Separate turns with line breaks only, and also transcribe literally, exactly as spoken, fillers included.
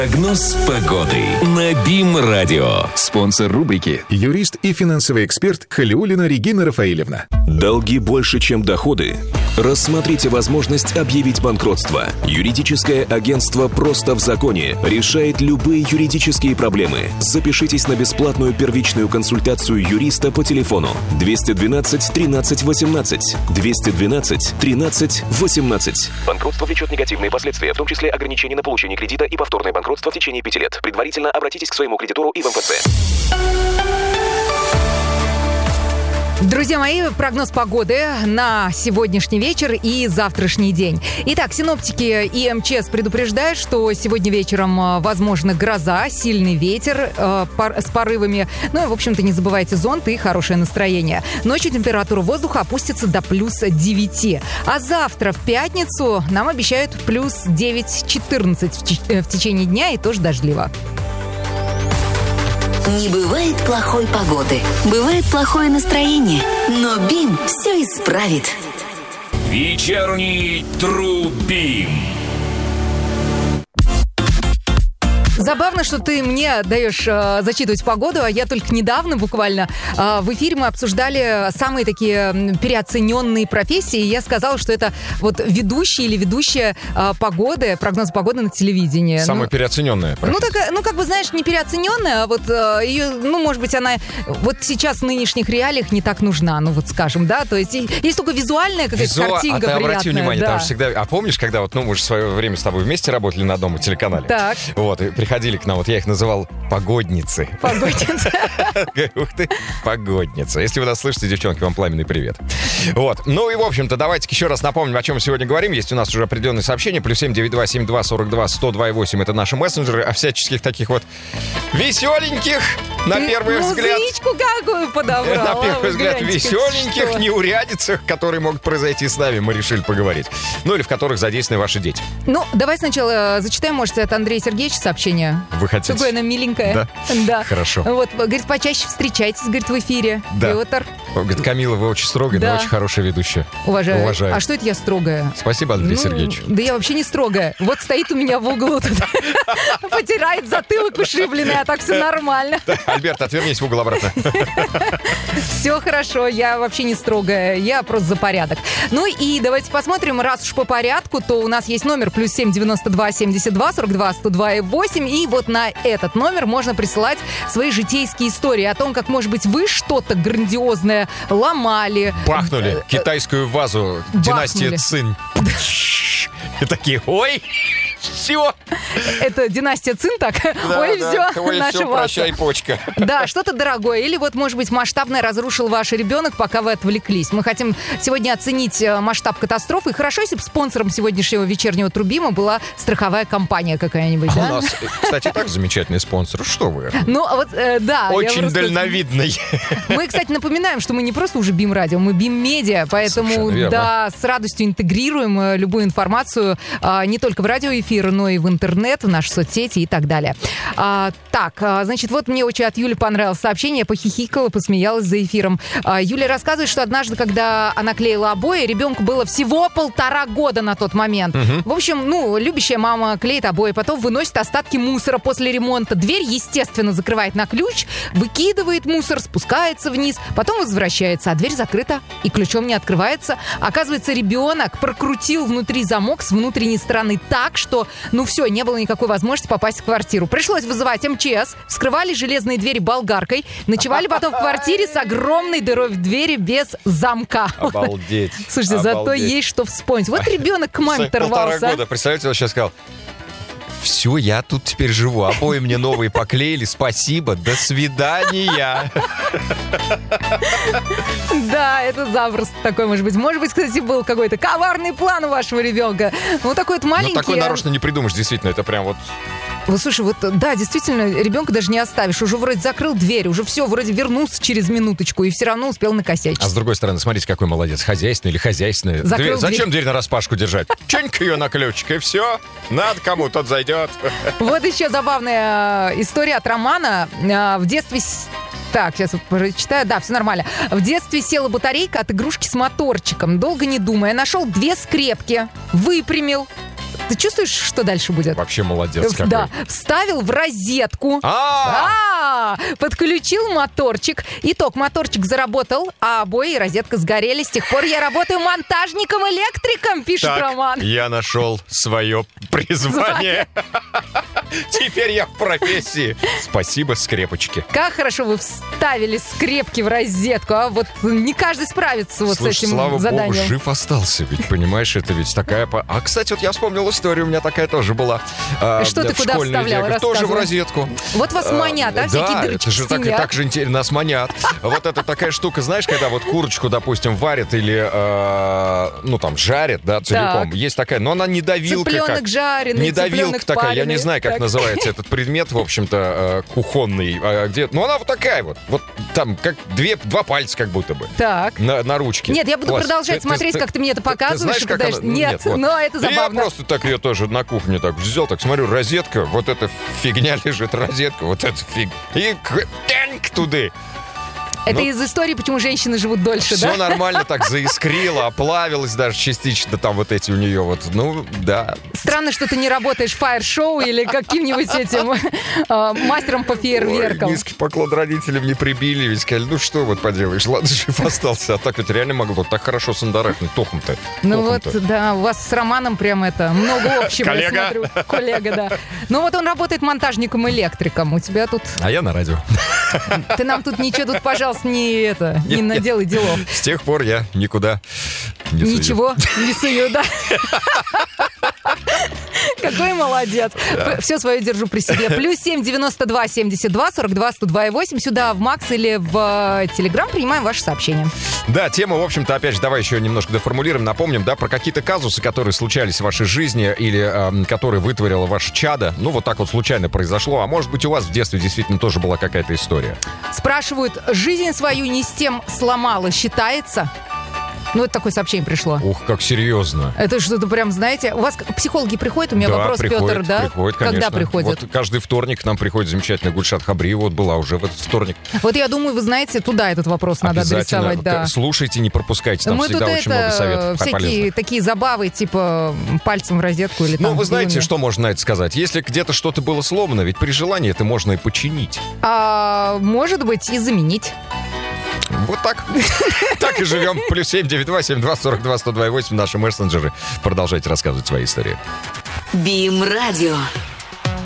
Прогноз погоды на БИМ-радио.
Спонсор рубрики — юрист и финансовый эксперт Халиуллина Регина Рафаэлевна.
Долги больше, чем доходы? Рассмотрите возможность объявить банкротство. Юридическое агентство «Просто в законе» решает любые юридические проблемы. Запишитесь на бесплатную первичную консультацию юриста по телефону двести двенадцать тринадцать восемнадцать. двести двенадцать тринадцать восемнадцать.
Банкротство влечет негативные последствия, в том числе ограничения на получение кредита и повторное банкротство в течение пяти лет. Предварительно обратитесь к своему кредитору и в эм эф цэ.
Друзья мои, прогноз погоды на сегодняшний вечер и завтрашний день. Итак, синоптики и эм че эс предупреждают, что сегодня вечером возможна гроза, сильный ветер э, пор- с порывами. Ну и, в общем-то, не забывайте зонт и хорошее настроение. Ночью температура воздуха опустится до плюс девять. А завтра, в пятницу, нам обещают плюс девять-четырнадцать в, ч- в течение дня и тоже дождливо.
Не бывает плохой погоды, бывает плохое настроение, но БИМ все исправит.
Вечерний Тру-БИМ.
Забавно, что ты мне даешь э, зачитывать погоду, а я только недавно буквально э, в эфире мы обсуждали самые такие переоцененные профессии. И я сказала, что это вот ведущий или ведущая э, погоды, прогноз погоды на телевидении.
Самая
ну,
переоцененная профессия.
Ну, так, ну, как бы, знаешь, не переоцененная, а вот э, ее, ну, может быть, она вот сейчас в нынешних реалиях не так нужна, ну, вот скажем, да, то есть есть только визуальная какая-то
Визуа...
картинка
а ты
приятная.
обрати внимание,
да.
там же всегда... А помнишь, когда вот, ну, мы же в свое время с тобой вместе работали на одном телеканале?
Так.
Вот, и приходили к нам, вот я их называл погодницы.
Погодница.
Ух ты, погодница. Если вы нас слышите, девчонки, вам пламенный привет. Вот. Ну и, в общем-то, давайте еще раз напомним, о чем мы сегодня говорим. Есть у нас уже определенные сообщения. Плюс семь девять два семь два сорок два сто два и восемь. Это наши мессенджеры. А всяческих таких вот веселеньких, на
Ты
первый взгляд...
музычку какую подобрал.
На первый
а,
взгляд,
гляньте,
веселеньких
что.
неурядицах, которые могут произойти с нами, мы решили поговорить. Ну или в которых задействованы ваши дети.
Ну, давай сначала зачитаем, может, от Андрея Сергеевича сообщение.
Вы хотите?
Какое она миленькое.
Да?
Да.
Хорошо.
Вот, говорит, почаще встречайтесь, говорит, в эфире.
Да.
Петр.
Говорит, Камила, вы очень строгая,
Да.
но очень хорошая ведущая.
Уважаю.
Уважаю.
А что это я строгая?
Спасибо, Андрей
Ну,
Сергеевич.
Да я вообще не строгая. Вот стоит у меня в углу тут, потирает затылок ушибленный, а так все нормально.
Альберт, отвернись в угол обратно.
Все хорошо, я вообще не строгая, я просто за порядок. Ну и давайте посмотрим, раз уж по порядку, то у нас есть номер плюс семь девяносто два семьдесят два сорок два сто два и восемь, и вот на этот номер можно присылать свои житейские истории о том, как, может быть, вы что-то грандиозное ломали.
Бахнули китайскую вазу династии
Бахнули.
Цин. И такие, ой, все.
Это династия Цин, так? Ой, все,
Ой,
наша
все,
ваза.
прощай, почка.
Да, что-то дорогое. Или вот, может быть, масштабное разрушил ваш ребенок, пока вы отвлеклись. Мы хотим сегодня оценить э, масштаб катастрофы. И хорошо, если бы спонсором сегодняшнего вечернего Тру-БИМа была страховая компания какая-нибудь,
А у
да?
нас, кстати, так замечательный спонсор. Что вы?
Ну, а вот, э, да. я
Очень
просто-
дальновидный.
Мы, кстати, напоминаем, что мы не просто уже БИМ-радио, мы БИМ-медиа, поэтому,
Совершенно верно.
да, с радостью интегрируем э, любую информацию а, не только в радиоэфир, но и в интернет, в наши соцсети и так далее. А, так, а, значит, вот мне очень от Юли понравилось сообщение, я похихикала, посмеялась за эфиром. А, Юля рассказывает, что однажды, когда она клеила обои, ребенку было всего полтора года на тот момент.
Угу.
В общем, ну, любящая мама клеит обои, потом выносит остатки мусора после ремонта. Дверь, естественно, закрывает на ключ, выкидывает мусор, спускается вниз, потом возвращается, а дверь закрыта и ключом не открывается. Оказывается, ребенок прокрутил внутри замок с внутренней стороны так, что, ну все, не было никакой возможности попасть в квартиру. Пришлось вызывать эм че эс, вскрывали железные двери болгаркой, ночевали потом в квартире с огромной дырой в двери без замка.
Обалдеть.
Слушайте, зато
Обалдеть.
есть что вспомнить. Вот ребенок к маме
Полтора
оторвался.
года. Представляете, он сейчас сказал: все, я тут теперь живу. Обои мне новые поклеили. Спасибо. До свидания.
Да, это запросто такой, может быть. Может быть, кстати, был какой-то коварный план у вашего ребенка. Ну, такой вот
Ну,
маленький.
такой
а-
нарочно не придумаешь, действительно. Это прям вот...
Вот, слушай, вот, да, действительно, ребенка даже не оставишь. Уже вроде закрыл дверь, уже все, вроде вернулся через минуточку, и все равно успел накосячить.
А с другой стороны, смотрите, какой молодец. Хозяйственный или хозяйственный.
Закрыл
Дверь- Зачем
дверь.
дверь нараспашку держать? Ченька ее на ключик, и все. Надо кому, тот зайдет.
Вот еще забавная э, история от Романа. Э, в детстве... с- Так, сейчас прочитаю. Да, все нормально. В детстве села батарейка от игрушки с моторчиком. Долго не думая, нашел две скрепки, выпрямил, Ты чувствуешь, что дальше будет?
Вообще молодец какой.
Да, вставил в розетку.
А!
А, подключил моторчик. Итог, моторчик заработал, а обои и розетка сгорели. С тех пор я работаю монтажником-электриком, пишет
Так,
Роман.
я нашел свое призвание. Теперь я в профессии. Спасибо, скрепочки.
Как хорошо вы вставили скрепки в розетку, а вот не каждый справится вот
Слушай,
с этим
слава
заданием.
богу, жив остался, ведь, понимаешь, это ведь такая... по- А, кстати, вот я вспомнил историю, у меня такая тоже была. а,
Что ты
в
куда
школьные
вставлял?
века. Тоже в
Рассказывай.
розетку.
Вот вас манят, а, всякие
Да,
дырочки
это же
в
так,
стене, а?
так же интересно, нас манят. Вот это такая штука, знаешь, когда вот курочку, допустим, варят или, э, ну, там, жарят, да, целиком.
Так.
Есть такая, но она не давилка.
Цыпленок
как.
жареный,
Не давилка
цыпленок
такая, я
пареный.
не знаю, как
Так.
называется этот предмет, в общем-то, э, кухонный. а где, ну, она вот такая вот. Вот там, как две, два пальца как будто бы.
Так.
На, на ручке.
Нет, я буду
Класс.
продолжать
Ты-
смотреть,
ты-
как ты мне это показываешь.
Ты знаешь,
и
как
пытаешь-
она?
Нет,
вот.
но это
И я
забавно.
просто так ее тоже на кухне так взял, так смотрю, розетка, вот эта фигня лежит, розетка, вот эта фиг. И к- тянь туда.
Это
Ну,
из истории, почему женщины живут дольше,
Все
да?
нормально так заискрило, оплавилось даже частично там вот эти у нее вот, ну, да.
Странно, что ты не работаешь в фаер-шоу или каким-нибудь этим э, мастером по фейерверкам.
Ой, низкий поклон родителям не прибили, ведь сказали, ну что вот поделаешь, ладно, жив остался. А так ведь реально могло так хорошо сандарахнуть, тохом-то.
Ну
тохом-то.
вот, да, у вас с Романом прям это, много общего, я
Коллега.
смотрю. Коллега, да. Ну вот он работает монтажником-электриком, у тебя тут,
А я на радио.
ты нам тут ничего, тут, пожалуйста, не это, не
Нет,
наделай делов.
С тех пор я никуда не сую.
Ничего, не сую, да. Какой молодец. Все свое держу при себе. Плюс семь девяносто два семьдесят два сорок два сто два и восемь. Сюда в Макс или в Телеграм принимаем ваши сообщения.
Да, тема, в общем-то, опять же, давай еще немножко доформулируем, напомним, да, про какие-то казусы, которые случались в вашей жизни или э, которые вытворила ваше чадо. Ну, вот так вот случайно произошло. А может быть, у вас в детстве действительно тоже была какая-то история.
Спрашивают, жизнь свою не с тем сломала, считается? Ну, это такое сообщение пришло.
Ух, как серьезно.
Это что-то прям, знаете, у вас психологи приходят? У меня
Да,
вопрос,
приходит,
Петр, да?
приходит, конечно.
Когда приходят?
Вот каждый вторник к нам приходит замечательная Гульшат Хабриева. Вот была уже в этот вторник.
Вот я думаю, вы знаете, туда этот вопрос надо
Обязательно.
адресовать, да.
Слушайте, не пропускайте. Там
Мы
всегда
тут
очень много
это,
советов
всякие
полезных.
такие забавы, типа пальцем в розетку или там...
Ну, вы знаете,
вилами.
что можно на это сказать? Если где-то что-то было сломано, ведь при желании это можно и починить.
А, может быть, и заменить.
Вот так. Так и живем. Плюс семь девять два семь два сорок два сто два и восемь. Наши мессенджеры. Продолжайте рассказывать свои истории.
Бим Радио.